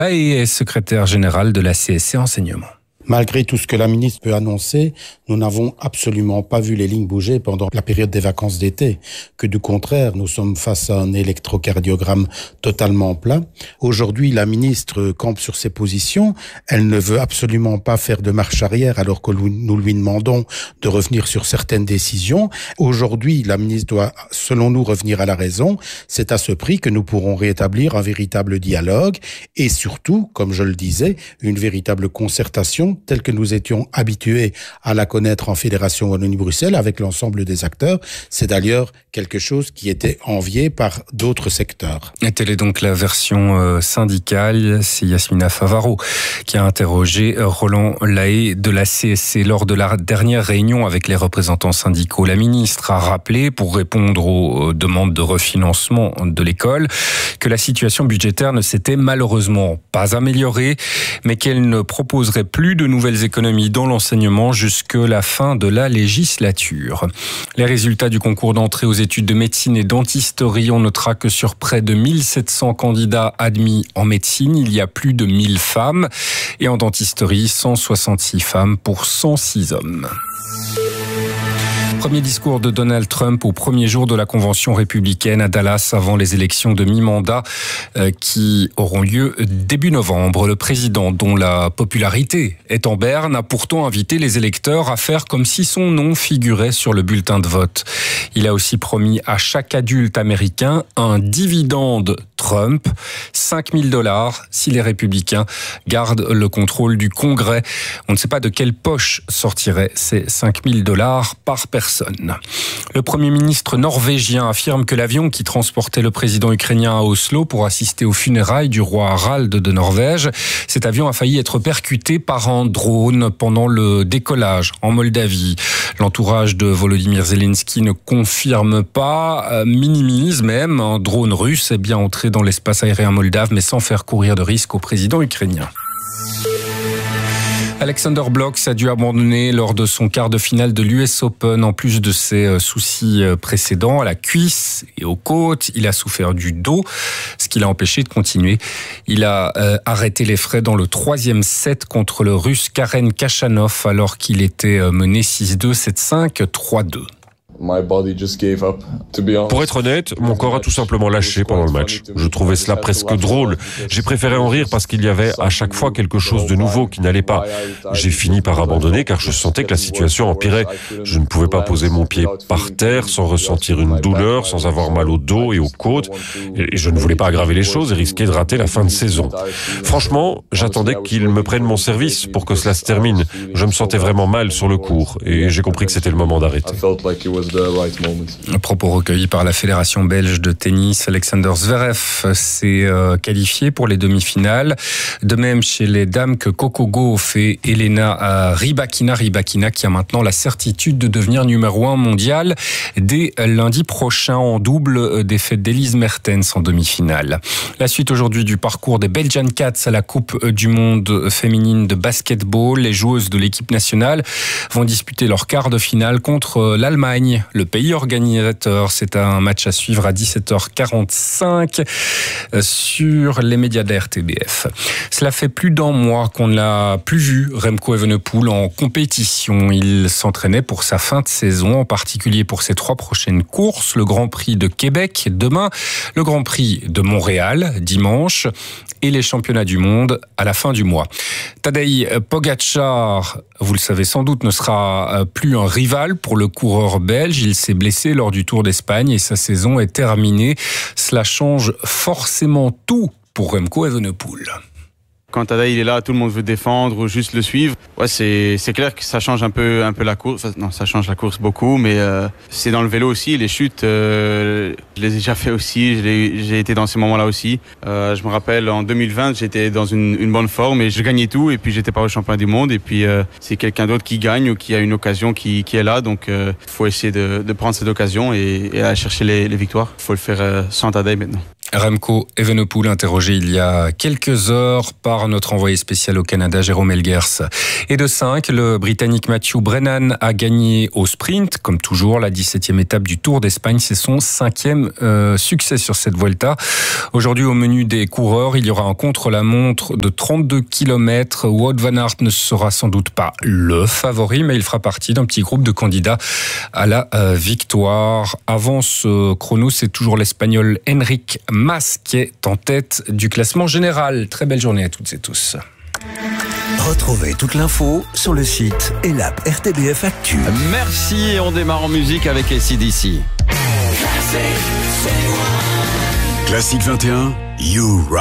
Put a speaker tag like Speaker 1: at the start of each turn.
Speaker 1: et est secrétaire général de la CSC Enseignement.
Speaker 2: Malgré tout ce que la ministre peut annoncer, nous n'avons absolument pas vu les lignes bouger pendant la période des vacances d'été. Que du contraire, nous sommes face à un électrocardiogramme totalement plat. Aujourd'hui, la ministre campe sur ses positions. Elle ne veut absolument pas faire de marche arrière alors que nous lui demandons de revenir sur certaines décisions. Aujourd'hui, la ministre doit, selon nous, revenir à la raison. C'est à ce prix que nous pourrons rétablir un véritable dialogue et surtout, comme je le disais, une véritable concertation telle que nous étions habitués à la connaître en Fédération Wallonie-Bruxelles avec l'ensemble des acteurs. C'est d'ailleurs quelque chose qui était envié par d'autres secteurs.
Speaker 1: Et telle est donc la version syndicale. C'est Yasmina Favaro qui a interrogé Roland Lahaye de la CSC lors de la dernière réunion avec les représentants syndicaux. La ministre a rappelé, pour répondre aux demandes de refinancement de l'école, que la situation budgétaire ne s'était malheureusement pas améliorée, mais qu'elle ne proposerait plus de nouvelles économies dans l'enseignement jusque la fin de la législature. Les résultats du concours d'entrée aux études de médecine et dentisterie, on notera que sur près de 1700 candidats admis en médecine, il y a plus de 1000 femmes et en dentisterie, 166 femmes pour 106 hommes. Premier discours de Donald Trump au premier jour de la convention républicaine à Dallas avant les élections de mi-mandat qui auront lieu début novembre. Le président, dont la popularité est en berne, a pourtant invité les électeurs à faire comme si son nom figurait sur le bulletin de vote. Il a aussi promis à chaque adulte américain un dividende Trump, $5 000 si les républicains gardent le contrôle du Congrès. On ne sait pas de quelle poche sortiraient ces $5 000 par personne. Le Premier ministre norvégien affirme que l'avion qui transportait le président ukrainien à Oslo pour assister aux funérailles du roi Harald de Norvège, cet avion a failli être percuté par un drone pendant le décollage en Moldavie. L'entourage de Volodymyr Zelensky ne confirme pas, minimise même. Un drone russe est bien entré dans l'espace aérien moldave, mais sans faire courir de risque au président ukrainien. Alexander Blocks a dû abandonner lors de son quart de finale de l'US Open. En plus de ses soucis précédents à la cuisse et aux côtes, il a souffert du dos, ce qui l'a empêché de continuer. Il a arrêté les frais dans le 3e set contre le Russe Karen Khachanov alors qu'il était mené 6-2, 7-5, 3-2.
Speaker 3: Pour être honnête, mon corps a tout simplement lâché pendant le match. Je trouvais cela presque drôle. J'ai préféré en rire parce qu'il y avait à chaque fois quelque chose de nouveau qui n'allait pas. J'ai fini par abandonner car je sentais que la situation empirait. Je ne pouvais pas poser mon pied par terre sans ressentir une douleur, sans avoir mal au dos et aux côtes. Et je ne voulais pas aggraver les choses et risquer de rater la fin de saison. Franchement, j'attendais qu'ils me prennent mon service pour que cela se termine. Je me sentais vraiment mal sur le court et j'ai compris que c'était le moment d'arrêter.
Speaker 1: Propos recueillis par la Fédération belge de tennis. Alexander Zverev s'est qualifié pour les demi-finales. De même chez les dames que Coco Gauff et Elena Rybakina qui a maintenant la certitude de devenir numéro 1 mondial dès lundi prochain en double défaite d'Elise Mertens en demi-finale. La suite aujourd'hui du parcours des Belgian Cats à la Coupe du monde féminine de basketball. Les joueuses de l'équipe nationale vont disputer leur quart de finale contre l'Allemagne. Le pays organisateur, c'est un match à suivre à 17h45 sur les médias de la RTBF. Cela fait plus d'un mois qu'on ne l'a plus vu, Remco Evenepoel, en compétition. Il s'entraînait pour sa fin de saison, en particulier pour ses 3 prochaines courses. Le Grand Prix de Québec demain, le Grand Prix de Montréal dimanche et les championnats du monde à la fin du mois. Tadej Pogačar, vous le savez sans doute, ne sera plus un rival pour le coureur belge. Il s'est blessé lors du Tour d'Espagne et sa saison est terminée. Cela change forcément tout pour Remco Evenepoel.
Speaker 4: Quand Tadej il est là, tout le monde veut défendre ou juste le suivre. Ouais, c'est clair que ça change un peu la course. Enfin, non, ça change la course beaucoup, mais c'est dans le vélo aussi. Les chutes, je les ai déjà fait aussi. J'ai été dans ces moments-là aussi. Je me rappelle en 2020, j'étais dans une bonne forme et je gagnais tout. Et puis j'étais pas au championnat du monde. Et puis c'est quelqu'un d'autre qui gagne ou qui a une occasion qui est là. Donc faut essayer de prendre cette occasion et aller chercher les victoires. Faut le faire sans Tadej maintenant.
Speaker 1: Remco Evenepoel, interrogé il y a quelques heures par notre envoyé spécial au Canada, Jérôme Elgers. Et de 5, le Britannique Matthew Brennan a gagné au sprint, comme toujours, la 17e étape du Tour d'Espagne. C'est son 5e succès sur cette Vuelta. Aujourd'hui, au menu des coureurs, il y aura un contre-la-montre de 32 km. Wout van Aert ne sera sans doute pas le favori, mais il fera partie d'un petit groupe de candidats à la victoire. Avant ce chrono, c'est toujours l'Espagnol Enric Mas qui est en tête du classement général. Très belle journée à toutes et tous.
Speaker 5: Retrouvez toute l'info sur le site et l'app RTBF Actu.
Speaker 6: Merci, et on démarre en musique avec AC/DC.
Speaker 7: Classique 21, You Rock.